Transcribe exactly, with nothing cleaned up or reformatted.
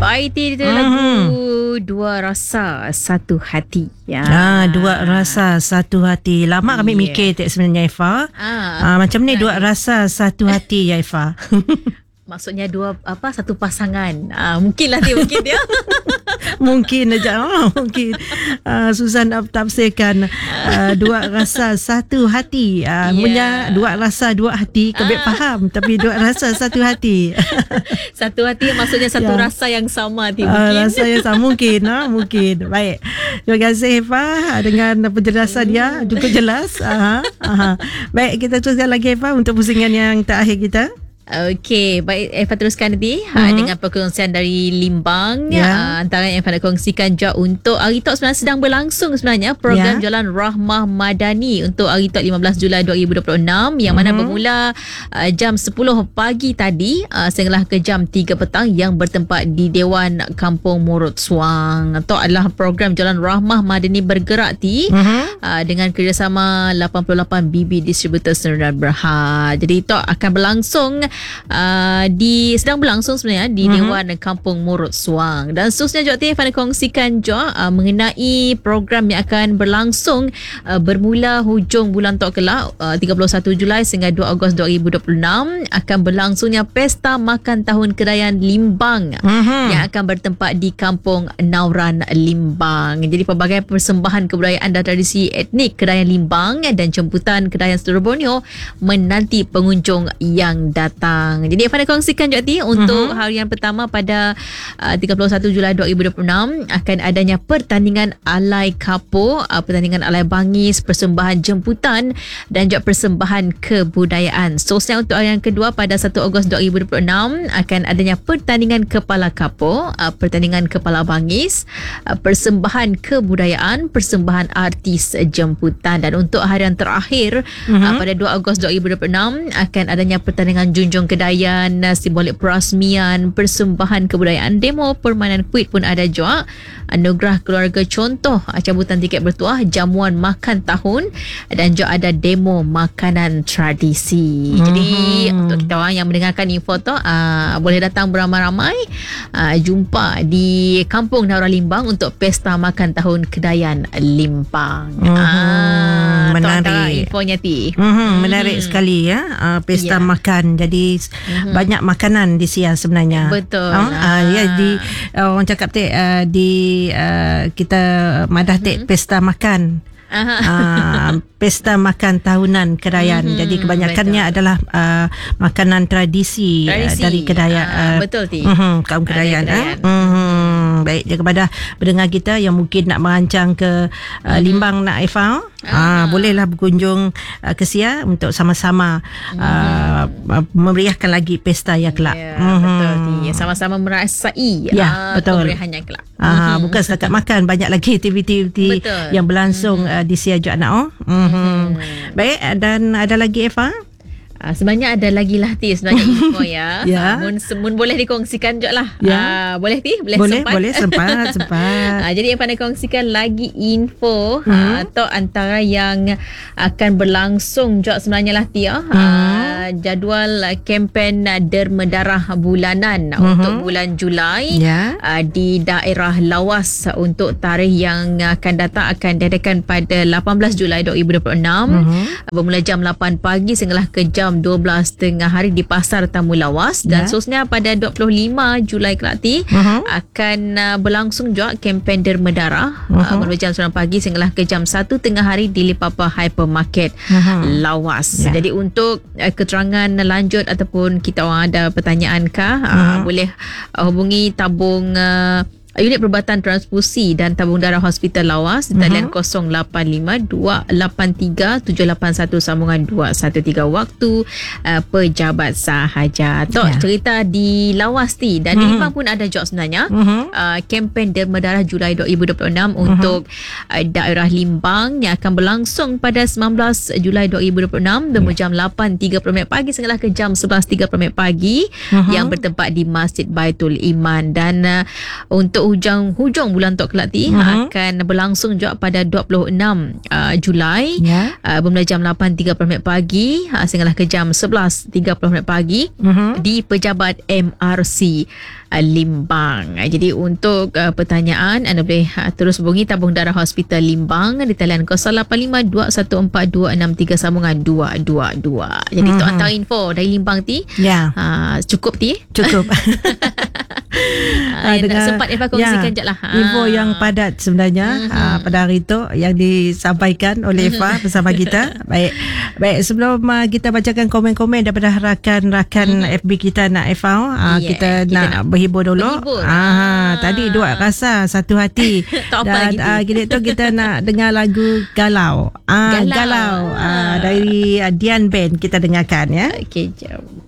Baik, itu Mm-hmm. lagu Dua Rasa Satu Hati. Ya. Ah, Dua Rasa Satu Hati. Lama kami Yeah. mikir tak sebenarnya, Eva. Ah, Ah, macam ni nah, Dua Rasa Satu Hati ya, Eva. maksudnya dua apa satu pasangan. Ah, mungkinlah dia mungkin dia. Mungkin aja oh, mungkin uh, Susan tafsirkan uh, dua rasa satu hati uh, Yeah. punya dua rasa dua hati kau Ah. faham, tapi dua rasa satu hati. Satu hati maksudnya satu Ya. rasa yang sama ti Uh, mungkin. rasa yang sama mungkin ha? Mungkin. Baik, terima kasih Eva dengan penjelasan dia cukup jelas. Aha, aha. Baik, kita teruskan lagi Eva untuk pusingan yang terakhir kita. Okey, baik Eva teruskan nanti Mhm. uh, dengan perkongsian dari Limbang. Ya. Uh, antara yang Eva nak kongsikan juga untuk hari Tok sebenarnya sedang berlangsung sebenarnya program Ya. Jalan Rahmah Madani untuk hari Tok lima belas Julai dua ribu dua puluh enam yang mana Mhm. bermula uh, jam sepuluh pagi tadi uh, sehinggalah ke jam tiga petang yang bertempat di Dewan Kampung Murut Suang. Tok adalah program Jalan Rahmah Madani bergerak ti Mhm. uh, dengan kerjasama lapan puluh lapan B B Distributor Sdn Berhad. Jadi Tok akan berlangsung Uh, di sedang berlangsung sebenarnya di Mhm. Dewan Kampung Murut Suang. Dan seterusnya juga Tiff nak kongsikan juga uh, mengenai program yang akan berlangsung uh, bermula hujung bulan Tok kelak uh, tiga puluh satu Julai sehingga dua Ogos dua ribu dua puluh enam akan berlangsungnya Pesta Makan Tahun Kedayan Limbang Mhm. yang akan bertempat di Kampung Nauran Limbang. Jadi pelbagai persembahan kebudayaan dan tradisi etnik Kedayan Limbang dan jemputan Kedayan seluruh Borneo menanti pengunjung yang datang. Jadi Evan nak kongsikan juga ti untuk uh-huh. harian pertama pada uh, tiga puluh satu Julai dua ribu dua puluh enam akan adanya pertandingan alai kapur, uh, pertandingan alai bangis, persembahan jemputan dan juga persembahan kebudayaan. Seterusnya untuk harian kedua pada satu Ogos dua ribu dua puluh enam akan adanya pertandingan kepala kapur, uh, pertandingan kepala bangis, uh, persembahan kebudayaan, persembahan artis jemputan. Dan untuk harian terakhir uh-huh. uh, pada dua Ogos dua ribu dua puluh enam akan adanya pertandingan junjung kedayan, simbolik perasmian, persembahan kebudayaan, demo permainan kuit pun ada juga, anugerah keluarga contoh, cabutan tiket bertuah, jamuan makan tahun dan juga ada demo makanan tradisi. Mm-hmm. Jadi untuk kita orang yang mendengarkan info tu uh, boleh datang beramai-ramai uh, jumpa di Kampung Nauran Limbang untuk Pesta Makan Tahun Kedayan Limbang. Mm-hmm. Ah, menarik infonya ti. Mm-hmm. Menarik sekali ya, uh, pesta Ya. makan. Jadi mm-hmm. banyak makanan di siang sebenarnya. Betul. Uh, uh, ya di uh, orang cakap teh uh, di uh, kita madah teh mm-hmm. pesta makan. Uh, pesta makan tahunan Kedayan. Mm-hmm, jadi kebanyakannya betul. adalah uh, makanan tradisi, tradisi. Uh, dari Kedayan. Uh, uh, betul ti. Uh, kaum Kedayan. Uh, uh, baik, dia kepada pendengar kita yang mungkin nak merancang ke uh, mm-hmm. Limbang nak Eva, uh, bolehlah berkunjung uh, ke Sia untuk sama-sama uh, mm-hmm. memeriahkan lagi pesta yang kelak. Ya, mm-hmm. betul ti. Sama-sama merasai ya, uh, betul. kemeriahan yang kelak. Uh, mm-hmm. Bukan setakat makan, banyak lagi aktiviti-aktiviti yang berlangsung mm-hmm. uh, di Sia juga nak. Oh. Mm-hmm. Hmm. Baik, dan ada lagi Eva? Uh, sebenarnya ada lagi lah ti sebenarnya info ya. Ya. Uh, mun, mun boleh dikongsikan je lah. Ya. Uh, boleh ti? Boleh, boleh sempat? Boleh, sempat. sempat. Uh, jadi yang pandai kongsikan lagi info hmm. uh, atau antara yang akan berlangsung juga sebenarnya lah ti ya. Hmm. Uh, jadual uh, kempen uh, derma darah bulanan uh, hmm. untuk bulan Julai ya. uh, di daerah Lawas uh, untuk tarikh yang akan datang akan diadakan pada lapan belas Julai dua ribu dua puluh enam hmm. uh, bermula jam lapan pagi sehinggalah ke jam dua belas tengah hari di Pasar Tamu Lawas. Dan yeah. seterusnya pada dua puluh lima Julai kelati uh-huh. akan uh, berlangsung juga kempen derma darah uh-huh. uh, bermula jam sembilan pagi sehinggalah ke jam satu tengah hari di Lipapa Hypermarket uh-huh. Lawas. Yeah. Jadi untuk uh, keterangan lanjut ataupun kita orang ada pertanyaan kah, uh-huh. uh, boleh uh, hubungi tabung uh, unit perubatan transfusi dan tabung darah Hospital Lawas di talian uh-huh. kosong lapan lima dua lapan tiga tujuh lapan satu sambungan dua satu tiga waktu uh, pejabat sahaja. Tok yeah. cerita di Lawas ti dan uh-huh. di Limbang pun ada job sebenarnya. Uh-huh. Uh, kempen derma darah Julai dua ribu dua puluh enam uh-huh. untuk uh, daerah Limbang yang akan berlangsung pada sembilan belas Julai dua ribu dua puluh enam dari yeah. jam lapan tiga puluh minit pagi sehinggalah ke jam sebelas tiga puluh minit pagi uh-huh. yang bertempat di Masjid Baitul Iman. Dan uh, untuk untuk hujung hujung bulan Tok Kelati uh-huh. akan berlangsung juga pada dua puluh enam uh, Julai yeah. uh, bermula jam lapan tiga puluh minit pagi uh, sehinggalah ke jam sebelas tiga puluh minit pagi uh-huh. di Pejabat M R C uh, Limbang. Uh, jadi untuk uh, pertanyaan anda boleh uh, terus hubungi Tabung Darah Hospital Limbang di talian kosong lapan lima dua satu empat dua enam tiga sambungan dua dua dua. Jadi uh-huh. Tok hantar info dari Limbang ti. Ya. Yeah. Uh, cukup ti? Cukup. Uh, dengan sempat Eva kongsikan je lah info yang padat sebenarnya mm-hmm. uh, pada hari itu yang disampaikan oleh Eva bersama kita. Baik, baik sebelum uh, kita bacakan komen-komen daripada rakan-rakan mm-hmm. F B kita nak Eva, uh, yeah, kita, kita nak, nak berhibur dulu. Berhibur. Uh, ah. Tadi dua rasa satu hati. Dan uh, kini tu kita nak dengar lagu Galau. Uh, Galau, Galau uh, dari uh, Dian Band kita dengarkan ya. Okey, jom.